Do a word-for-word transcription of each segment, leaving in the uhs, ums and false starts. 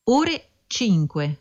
Ore cinque.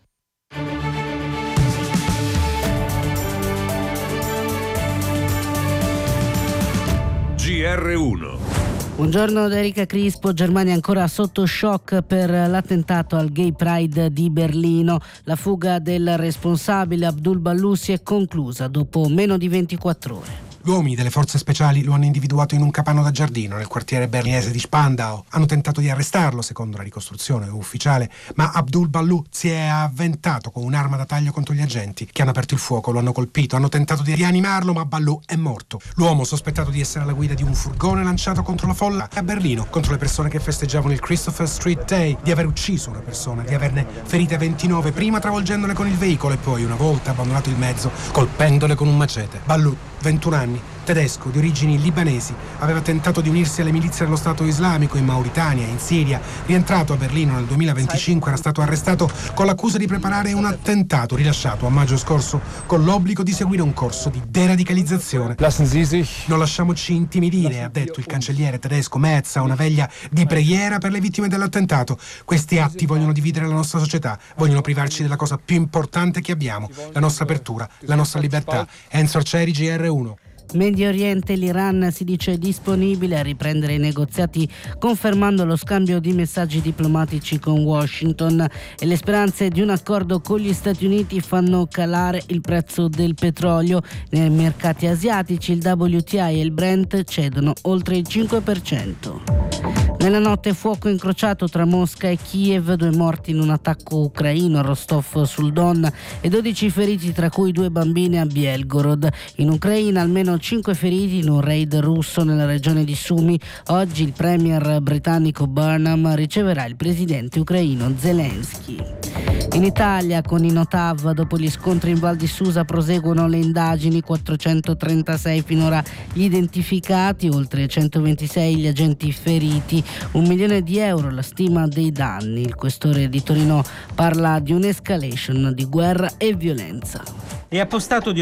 G R uno. Buongiorno da Erika Crispo. Germania ancora sotto shock per l'attentato al Gay Pride di Berlino. La fuga del responsabile Abdul Ballout si è conclusa dopo meno di ventiquattro ore. Gli uomini delle forze speciali lo hanno individuato in un capanno da giardino nel quartiere berlinese di Spandau. Hanno tentato di arrestarlo, secondo la ricostruzione ufficiale, ma Abdul Ballout si è avventato con un'arma da taglio contro gli agenti che hanno aperto il fuoco, lo hanno colpito, hanno tentato di rianimarlo, ma Ballout è morto. L'uomo, sospettato di essere alla guida di un furgone lanciato contro la folla a Berlino, contro le persone che festeggiavano il Christopher Street Day, di aver ucciso una persona, di averne ferite ventinove, prima travolgendole con il veicolo e poi, una volta abbandonato il mezzo, colpendole con un macete. Ballout, ventuno anni, tedesco, di origini libanesi, aveva tentato di unirsi alle milizie dello Stato islamico in Mauritania e in Siria. Rientrato a Berlino nel duemilaventicinque, era stato arrestato con l'accusa di preparare un attentato, rilasciato a maggio scorso con l'obbligo di seguire un corso di deradicalizzazione. Non lasciamoci intimidire, ha detto il cancelliere tedesco Merz a una veglia di preghiera per le vittime dell'attentato. Questi atti vogliono dividere la nostra società, vogliono privarci della cosa più importante che abbiamo, la nostra apertura, la nostra libertà. Enzo Arcieri, G R uno. Medio Oriente, l'Iran si dice disponibile a riprendere i negoziati, confermando lo scambio di messaggi diplomatici con Washington, e le speranze di un accordo con gli Stati Uniti fanno calare il prezzo del petrolio. Nei mercati asiatici il W T I e il Brent cedono oltre il cinque per cento. Nella notte fuoco incrociato tra Mosca e Kiev, due morti in un attacco ucraino a Rostov sul Don e dodici feriti, tra cui due bambine a Belgorod. In Ucraina almeno cinque feriti in un raid russo nella regione di Sumy. Oggi il premier britannico Burnham riceverà il presidente ucraino Zelensky. In Italia, con i Notav, dopo gli scontri in Val di Susa proseguono le indagini, quattrocentotrentasei finora gli identificati, oltre centoventisei gli agenti feriti, un milione di euro la stima dei danni. Il questore di Torino parla di un'escalation di guerra e violenza. È appostato di